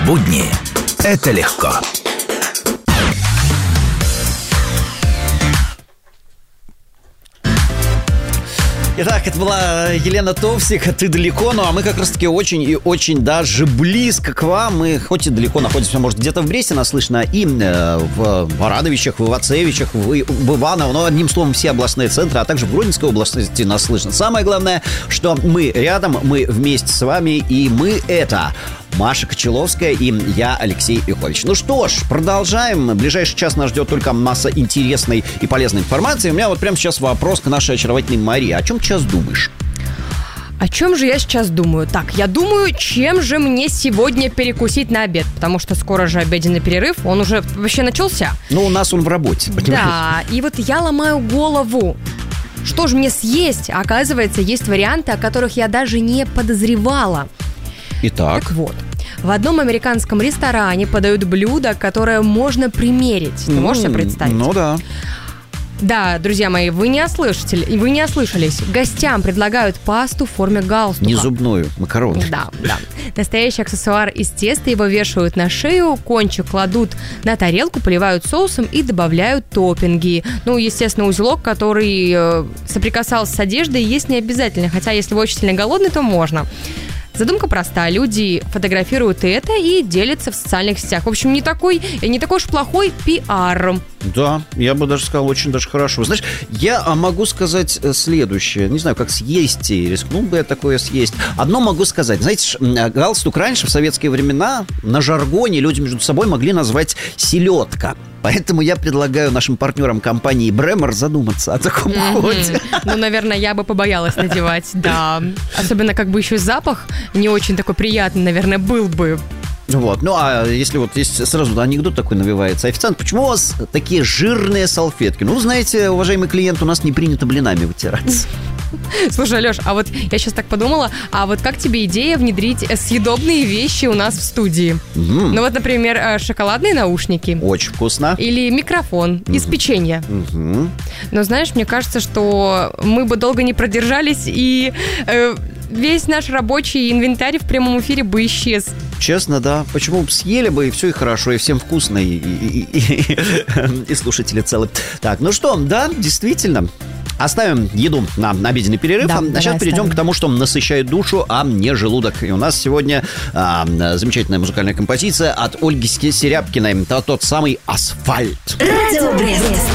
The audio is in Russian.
Будни – это легко. Итак, это была Елена Товсик, «Ты далеко», ну а мы как раз-таки очень и очень даже близко к вам. Мы хоть и далеко находимся, может, где-то в Бресте нас слышно, и в Барановичах, в Ивацевичах, в Иваново, но одним словом все областные центры, а также в Гродненской области нас слышно. Самое главное, что мы рядом, мы вместе с вами, и мы это... Маша Кочеловская и я, Алексей Юхович. Ну что ж, продолжаем. В ближайший час нас ждет только масса интересной и полезной информации. У меня вот прямо сейчас вопрос к нашей очаровательной Марии. О чем ты сейчас думаешь? О чем же я сейчас думаю? Так, я думаю, чем же мне сегодня перекусить на обед, потому что скоро же обеденный перерыв, он уже вообще начался. Ну, у нас он в работе, понимаешь? Да, и вот я ломаю голову. Что же мне съесть? Оказывается, есть варианты, о которых я даже не подозревала. Итак. Так вот, в одном американском ресторане подают блюдо, которое можно примерить. Ты можешь себе представить? Ну да. Да, друзья мои, вы не ослышались. Гостям предлагают пасту в форме галстука. Не зубную, макароны. Да. Настоящий аксессуар из теста, его вешают на шею, кончик кладут на тарелку, поливают соусом и добавляют топпинги. Ну, естественно, узелок, который соприкасался с одеждой, есть не обязательно, хотя если вы очень сильно голодный, то можно. Задумка проста. Люди фотографируют это и делятся в социальных сетях. В общем, не такой уж плохой пиар. Да, я бы даже сказал, очень даже хорошо. Знаешь, я могу сказать следующее. Не знаю, как съесть, рискнул бы я такое съесть. Одно могу сказать. Знаете, галстук раньше, в советские времена, на жаргоне люди между собой могли назвать селедка. Поэтому я предлагаю нашим партнерам компании Бремер задуматься о таком ходе. Ну, наверное, я бы побоялась надевать, да. Особенно как бы еще запах не очень такой приятный, наверное, был бы. Вот, ну а если вот есть сразу анекдот такой навевается. Официант, почему у вас такие жирные салфетки? Ну, знаете, уважаемый клиент, у нас не принято блинами вытираться. Слушай, Алёш, а вот я сейчас так подумала, а вот как тебе идея внедрить съедобные вещи у нас в студии? Ну вот, например, шоколадные наушники. Очень вкусно. Или микрофон из печенья. Но знаешь, мне кажется, что мы бы долго не продержались, и весь наш рабочий инвентарь в прямом эфире бы исчез. Честно, да. Почему бы съели бы, и все, и хорошо, и всем вкусно, и слушатели целы. Так, ну что, да, действительно. Оставим еду на обеденный перерыв, да, а сейчас перейдем к тому, что насыщает душу, а не желудок. И у нас сегодня замечательная музыкальная композиция от Ольги Серябкиной. Это тот самый «Асфальт». Радио Брест.